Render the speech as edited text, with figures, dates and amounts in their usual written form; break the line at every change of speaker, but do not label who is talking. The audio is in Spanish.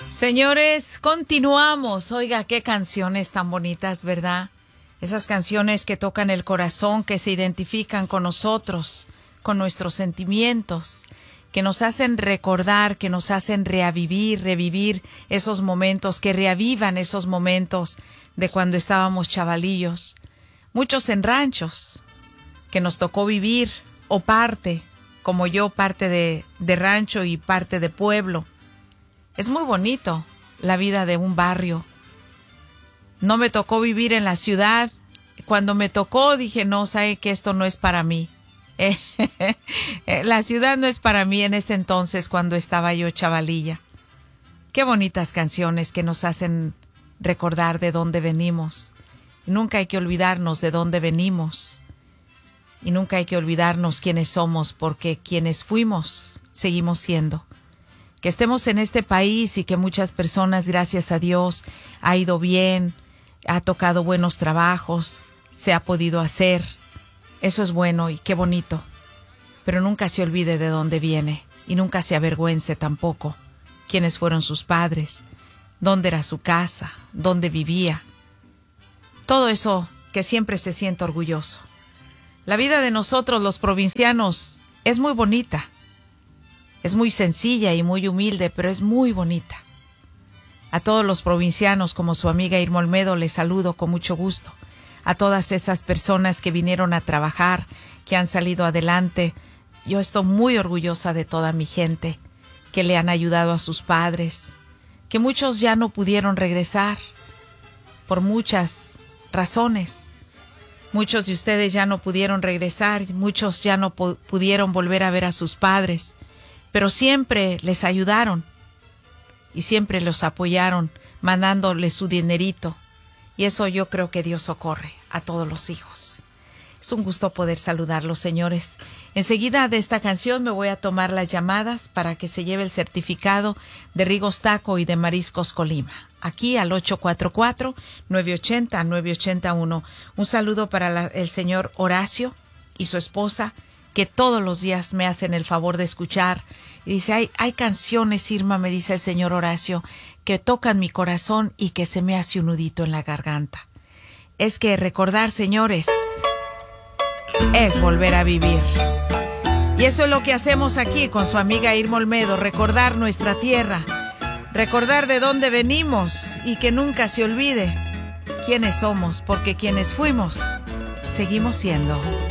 Señores, continuamos. Oiga, qué canciones tan bonitas, ¿verdad? Esas canciones que tocan el corazón, que se identifican con nosotros, con nuestros sentimientos, que nos hacen recordar, que nos hacen revivir esos momentos, que reavivan esos momentos de cuando estábamos chavalillos. Muchos en ranchos, que nos tocó vivir, o parte, como yo, parte de rancho y parte de pueblo. Es muy bonito la vida de un barrio. No me tocó vivir en la ciudad. Cuando me tocó dije, no, sabe que esto no es para mí. La ciudad no es para mí en ese entonces cuando estaba yo chavalilla. Qué bonitas canciones que nos hacen recordar de dónde venimos. Y nunca hay que olvidarnos de dónde venimos. Y nunca hay que olvidarnos quiénes somos, porque quienes fuimos, seguimos siendo. Que estemos en este país y que muchas personas, gracias a Dios, ha ido bien, ha tocado buenos trabajos, se ha podido hacer. Eso es bueno y qué bonito. Pero nunca se olvide de dónde viene y nunca se avergüence tampoco quiénes fueron sus padres, dónde era su casa, dónde vivía. Todo eso que siempre se sienta orgulloso. La vida de nosotros los provincianos es muy bonita. Es muy sencilla y muy humilde, pero es muy bonita. A todos los provincianos, como su amiga Irma Olmedo, les saludo con mucho gusto. A todas esas personas que vinieron a trabajar, que han salido adelante. Yo estoy muy orgullosa de toda mi gente, que le han ayudado a sus padres, que muchos ya no pudieron regresar por muchas razones. Muchos de ustedes ya no pudieron regresar, muchos ya no pudieron volver a ver a sus padres. Pero siempre les ayudaron y siempre los apoyaron mandándoles su dinerito. Y eso yo creo que Dios socorre a todos los hijos. Es un gusto poder saludarlos, señores. Enseguida de esta canción me voy a tomar las llamadas para que se lleve el certificado de Rigos Taco y de Mariscos Colima. Aquí al 844-980-981. Un saludo para el señor Horacio y su esposa, que todos los días me hacen el favor de escuchar. Y dice, hay canciones, Irma, me dice el señor Horacio, que tocan mi corazón y que se me hace un nudito en la garganta. Es que recordar, señores, es volver a vivir. Y eso es lo que hacemos aquí con su amiga Irma Olmedo, recordar nuestra tierra, recordar de dónde venimos y que nunca se olvide quiénes somos, porque quienes fuimos, seguimos siendo.